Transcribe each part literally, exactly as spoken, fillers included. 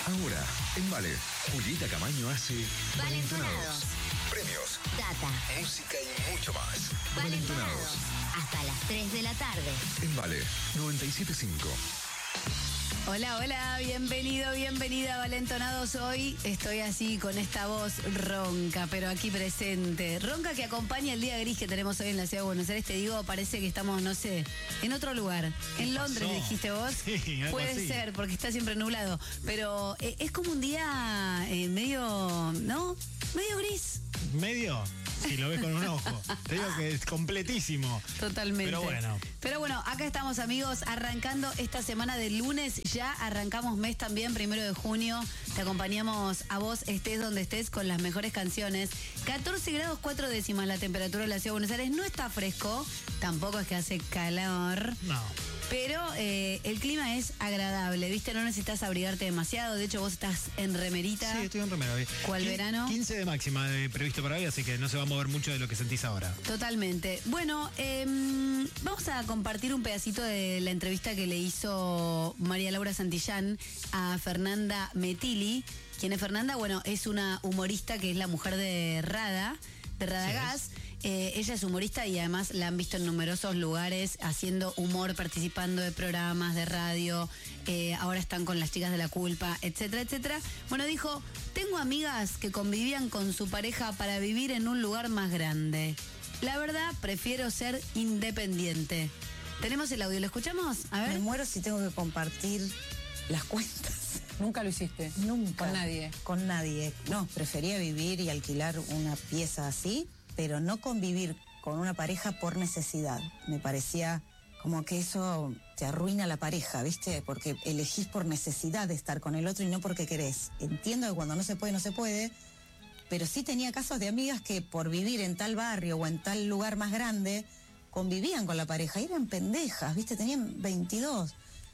Ahora, en Vale, Julieta Camaño hace Valentonados. Premios, Data. música y mucho más. Valentonados. Hasta las tres de la tarde. En Vale, noventa y siete punto cinco. Hola, hola, bienvenido, bienvenida a Valentonados. Hoy estoy así con esta voz ronca, pero aquí presente. Ronca que acompaña el día gris que tenemos hoy en la ciudad de Buenos Aires. Te digo, parece que estamos, no sé, en otro lugar. En Londres, pasó? dijiste vos. Sí, algo Puede así. ser, porque está siempre nublado. Pero eh, es como un día eh, medio, ¿no? Medio gris. ¿Medio? Si lo ves con un ojo. Te digo que es completísimo. Totalmente. Pero bueno. Pero bueno, acá estamos, amigos, arrancando esta semana de lunes. Ya arrancamos mes también, primero de junio. Te acompañamos a vos, estés donde estés, con las mejores canciones. catorce grados cuatro décimas la temperatura de la ciudad de Buenos Aires. No está fresco, tampoco es que hace calor. No. Pero eh, el clima es agradable, ¿viste? No necesitas abrigarte demasiado. De hecho, vos estás en remerita. Sí, estoy en remera hoy. ¿Cuál Quin- verano? quince de máxima eh, previsto para hoy, así que no se va a mover mucho de lo que sentís ahora. Totalmente. Bueno, eh, vamos a compartir un pedacito de la entrevista que le hizo María Laura Santillán a Fernanda Metilli. ¿Quién es Fernanda? Bueno, es una humorista que es la mujer de Rada, de Radagás. Eh, ella es humorista y además la han visto en numerosos lugares haciendo humor, participando de programas de radio, eh, ahora están con las chicas de la culpa, etcétera, etcétera. Bueno, dijo, tengo amigas que convivían con su pareja para vivir en un lugar más grande. La verdad, prefiero ser independiente. ¿Tenemos el audio? ¿Lo escuchamos? A Me ver. muero si tengo que compartir las cuentas. Nunca lo hiciste. Nunca. Con nadie. Con nadie. No, prefería vivir y alquilar una pieza así, pero no convivir con una pareja por necesidad. Me parecía como que eso te arruina la pareja, ¿viste? Porque elegís por necesidad de estar con el otro y no porque querés. Entiendo que cuando no se puede, no se puede, pero sí tenía casos de amigas que por vivir en tal barrio o en tal lugar más grande, convivían con la pareja y eran pendejas, ¿viste? Tenían veintidós.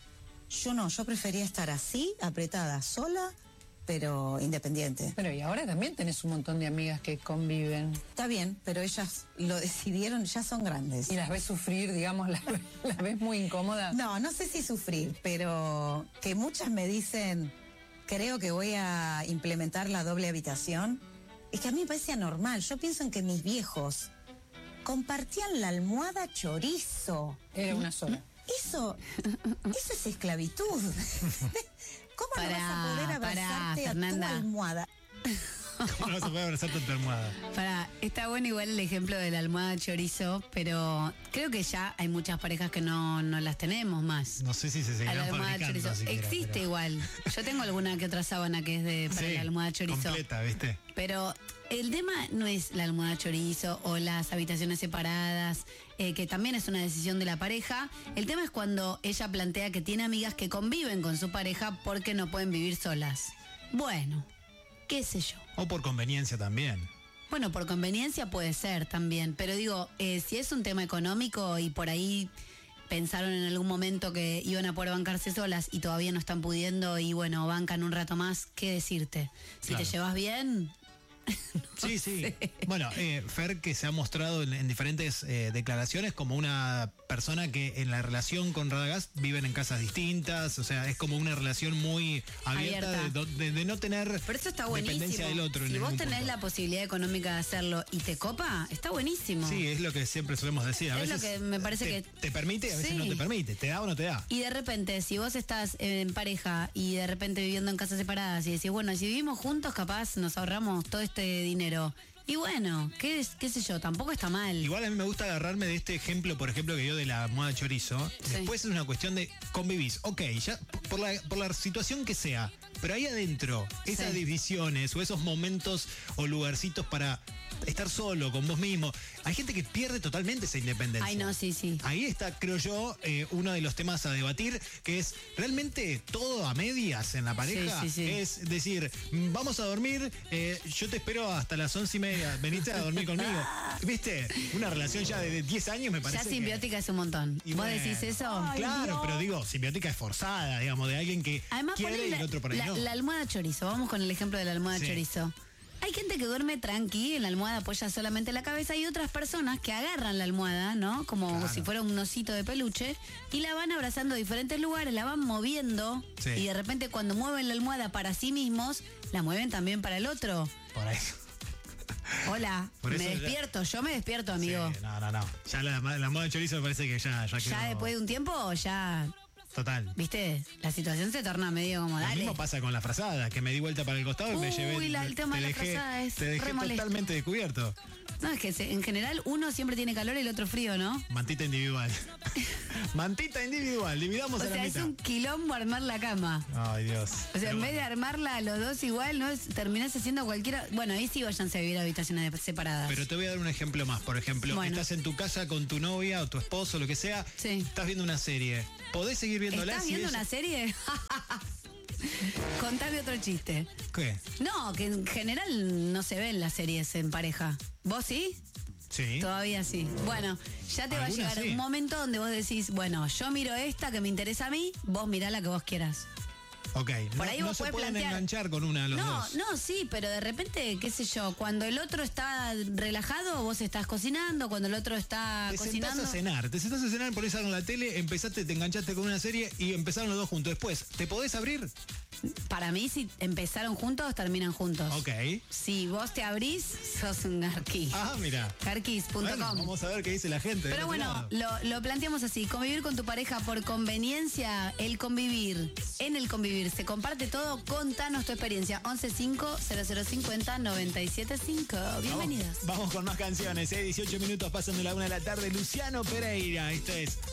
Yo no, yo prefería estar así, apretada, sola, pero independiente. Pero y ahora también tenés un montón de amigas que conviven. Está bien, pero ellas lo decidieron, ya son grandes. Y las ves sufrir, digamos, las, las ves muy incómodas. No, no sé si sufrir, pero que muchas me dicen, creo que voy a implementar la doble habitación. Es que a mí me parece anormal. Yo pienso en que mis viejos compartían la almohada chorizo. Era una sola. Eso, eso es esclavitud. ¿Cómo no Pará, vas a poder pará, abrazarte a tu Fernanda. almohada? ¿Cómo no vas a poder abrazarte en tu almohada? Para, está bueno igual el ejemplo de la almohada chorizo, pero creo que ya hay muchas parejas que no, no las tenemos más. No sé si se A la seguirán almohada fabricando chorizo. siquiera, Existe pero- igual. Yo tengo alguna que otra sábana que es de para Sí, la almohada chorizo. completa, ¿viste? Pero el tema no es la almohada chorizo o las habitaciones separadas, eh, que también es una decisión de la pareja. El tema es cuando ella plantea que tiene amigas que conviven con su pareja porque no pueden vivir solas. Bueno, qué sé yo. O por conveniencia también. Bueno, por conveniencia puede ser también, pero digo, eh, si es un tema económico y por ahí pensaron en algún momento que iban a poder bancarse solas y todavía no están pudiendo y bueno, bancan un rato más, ¿qué decirte? Si Claro. te llevas bien... Sí, sí. sé. Bueno, eh, Fer que se ha mostrado en, en diferentes eh, declaraciones como una persona que en la relación con Radagás viven en casas distintas, o sea, es como una relación muy abierta, Abierta. De, de- de no tener Pero eso está buenísimo. dependencia del otro. Si en vos ningún tenés punto. la posibilidad económica de hacerlo y te copa, está buenísimo. Sí, es lo que siempre solemos decir. A Es lo veces que me parece te, que- te permite y a veces Sí. no te permite. ¿Te da o no te da? Y de repente, si vos estás en pareja y de repente viviendo en casas separadas y decís, bueno, si vivimos juntos, capaz nos ahorramos todo este dinero. Y bueno, qué, es- qué sé yo, tampoco está mal. Igual a mí me gusta agarrarme de este ejemplo, por ejemplo, que dio de la almohada chorizo. Sí. Después es una cuestión de convivís. Ok, ya por la, por la situación que sea. Pero ahí adentro, esas Sí. divisiones o esos momentos o lugarcitos para estar solo con vos mismo. Hay gente que pierde totalmente esa independencia. Ay, no, sí, sí. Ahí está, creo yo, eh, uno de los temas a debatir, que es realmente todo a medias en la pareja. Sí, sí, sí. Es decir, mm, vamos a dormir, eh, yo te espero hasta las once y media, venite a dormir conmigo. ¿Viste? Una relación ya de diez años me parece. Ya que- simbiótica es un montón. Y ¿Vos bueno, decís eso? Claro, pero digo, simbiótica es forzada, digamos, de alguien que Además, quiere poné y la, el otro por ahí la- no. la almohada chorizo. Vamos con el ejemplo de la almohada Sí. chorizo. Hay gente que duerme tranqui, en la almohada apoya solamente la cabeza, y otras personas que agarran la almohada, ¿no? Como Claro. si fuera un osito de peluche, y la van abrazando a diferentes lugares, la van moviendo, Sí. y de repente cuando mueven la almohada para sí mismos, la mueven también para el otro. Por ahí. Hola, Por me eso ya- despierto, yo me despierto, amigo. Sí, no, no, no. Ya la, la moda de chorizo me parece que ya, ya quedó. Ya después de un tiempo, ya, Total. viste, la situación se torna medio como, Lo dale. mismo pasa con la frazada, que me di vuelta para el costado y me Uy, llevé. la- el tema te de la dejé, frazada es te dejé re molesto. totalmente descubierto. No, es que se- en general uno siempre tiene calor y el otro frío, ¿no? Mantita individual. Mantita individual, dividamos O a la sea, es mitad. un quilombo armar la cama. Ay, Dios. O sea, Pero en vez bueno. de armarla a los dos igual, ¿no? Es, terminás haciendo cualquiera. Bueno, ahí sí váyanse a vivir a habitaciones de- separadas. Pero te voy a dar un ejemplo más. Por ejemplo, Bueno. estás en tu casa con tu novia o tu esposo, lo que sea. Sí. Estás viendo una serie. ¿Podés seguir viéndola? ¿Estás si viendo ella- una serie? Contame otro chiste. ¿Qué? No, que en general no se ven las series en pareja. ¿Vos sí? Sí. Todavía sí. Bueno, ya te va a Algunas llegar sí. un momento donde vos decís, bueno, yo miro esta que me interesa a mí, vos mirá la que vos quieras. Ok. Por no ahí no vos se podés pueden plantear- enganchar con una de los No, dos. no, sí, pero de repente, qué sé yo, cuando el otro está relajado, vos estás cocinando, cuando el otro está Te sentás cocinando. a cenar, te sentás a cenar, ponés algo en la tele, empezaste, te enganchaste con una serie y empezaron los dos juntos. Después, ¿te podés abrir? Para mí, si empezaron juntos, terminan juntos. Ok. Si vos te abrís, sos un garquí. Ah, mira. Garquis punto com. Bueno, vamos a ver qué dice la gente. del Pero otro bueno, lado. lo, lo planteamos así, convivir con tu pareja por conveniencia, el convivir, en el convivir, se comparte todo, contanos tu experiencia, once cinco cero cero cincuenta noventa y siete cinco. Bienvenidos. Vamos, vamos con más canciones, ¿eh? dieciocho minutos pasan de la una de la tarde. Luciano Pereira, esto es